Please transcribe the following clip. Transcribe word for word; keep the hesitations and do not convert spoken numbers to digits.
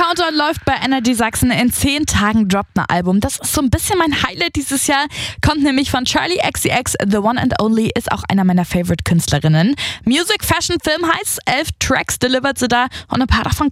Countdown läuft bei Energy Sachsen. In zehn Tagen droppt ein Album. Das ist so ein bisschen mein Highlight dieses Jahr. Kommt nämlich von Charli X C X. The One and Only ist auch einer meiner Favorite-Künstlerinnen. Music, Fashion, Film heißt elf Tracks delivert sie da und ein paar davon